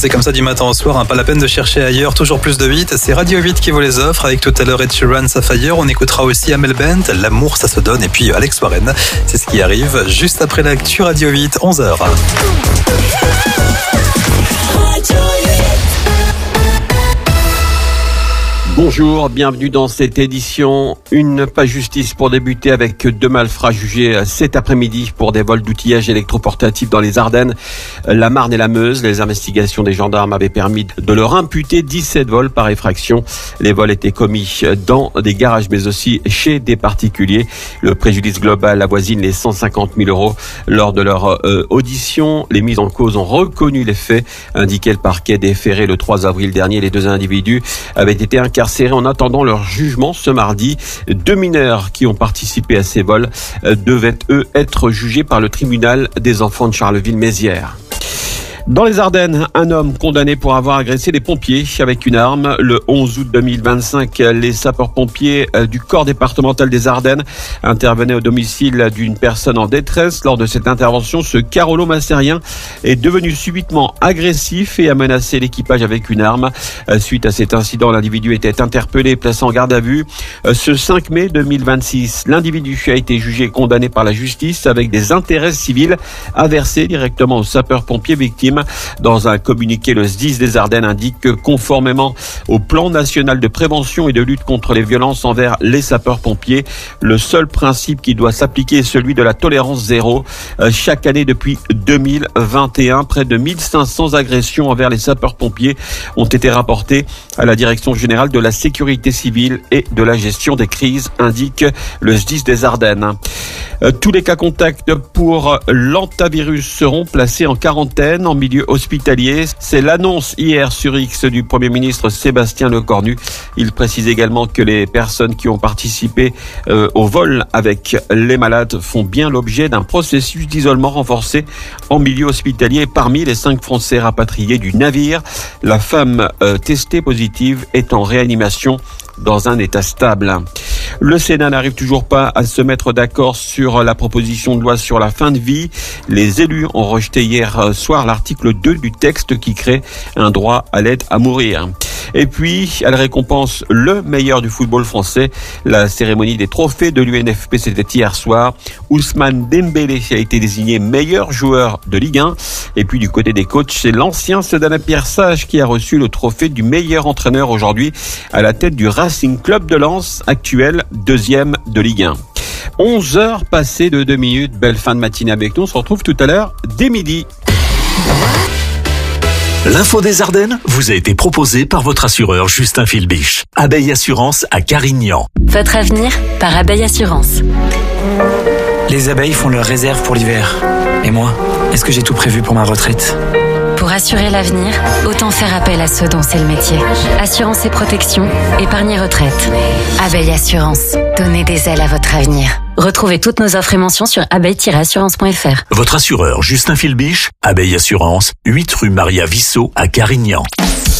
c'est comme ça du matin au soir, pas la peine de chercher ailleurs, toujours plus de 8. C'est Radio 8 qui vous les offre, avec tout à l'heure Ed Sheeran, Sapphire. On écoutera aussi Amel Bent, L'amour ça se donne, et puis Alex Warren. C'est ce qui arrive juste après l'actu Radio 8, 11h. Bonjour, bienvenue dans cette édition. Une pas justice pour débuter avec deux malfrats jugés cet après-midi pour des vols d'outillage électroportatif dans les Ardennes, la Marne et la Meuse. Les investigations des gendarmes avaient permis de leur imputer 17 vols par effraction. Les vols étaient commis dans des garages mais aussi chez des particuliers. Le préjudice global avoisine les 150 000 euros. Lors de leur audition, les mises en cause ont reconnu les faits, indiquait le parquet déféré le 3 avril dernier. Les deux individus avaient été incarcérés en attendant leur jugement ce mardi. Deux mineurs qui ont participé à ces vols devaient, eux, être jugés par le tribunal des enfants de Charleville-Mézières. Dans les Ardennes, un homme condamné pour avoir agressé des pompiers avec une arme. Le 11 août 2025, les sapeurs-pompiers du corps départemental des Ardennes intervenaient au domicile d'une personne en détresse. Lors de cette intervention, ce Carolo Massérien est devenu subitement agressif et a menacé l'équipage avec une arme. Suite à cet incident, l'individu était interpellé et placé en garde à vue. Ce 5 mai 2026, l'individu a été jugé et condamné par la justice avec des intérêts civils à verser directement aux sapeurs-pompiers victimes. Dans un communiqué, le SDIS des Ardennes indique que conformément au plan national de prévention et de lutte contre les violences envers les sapeurs-pompiers, le seul principe qui doit s'appliquer est celui de la tolérance zéro. Chaque année depuis 2021, près de 1500 agressions envers les sapeurs-pompiers ont été rapportées à la Direction générale de la sécurité civile et de la gestion des crises, indique le SDIS des Ardennes. Tous les cas contacts pour l'hantavirus seront placés en quarantaine en milieu hospitalier. C'est l'annonce hier sur X du Premier ministre Sébastien Lecornu. Il précise également que les personnes qui ont participé au vol avec les malades font bien l'objet d'un processus d'isolement renforcé en milieu hospitalier. Parmi les 5 Français rapatriés du navire, la femme testée positive est en réanimation dans un état stable. Le Sénat n'arrive toujours pas à se mettre d'accord sur la proposition de loi sur la fin de vie. Les élus ont rejeté hier soir l'article 2 du texte qui crée un droit à l'aide à mourir. Et puis, elle récompense le meilleur du football français. La cérémonie des trophées de l'UNFP, c'était hier soir. Ousmane Dembélé a été désigné meilleur joueur de Ligue 1. Et puis, du côté des coachs, c'est l'ancien Sedana Pierre Sage qui a reçu le trophée du meilleur entraîneur aujourd'hui à la tête du Racing Club de Lens, actuel 2e de Ligue 1. 11 heures passées de 2 minutes. Belle fin de matinée avec nous. On se retrouve tout à l'heure dès midi. L'info des Ardennes vous a été proposée par votre assureur Justin Philbiche. Abeille Assurance à Carignan. Votre avenir par Abeille Assurance. Les abeilles font leurs réserves pour l'hiver. Et moi, est-ce que j'ai tout prévu pour ma retraite ? Pour assurer l'avenir, autant faire appel à ceux dont c'est le métier. Assurance et protection, épargne et retraite. Abeille Assurance. Donnez des ailes à votre avenir. Retrouvez toutes nos offres et mentions sur abeille-assurance.fr. Votre assureur Justin Philbiche, Abeille Assurance, 8 rue Maria Vissot à Carignan.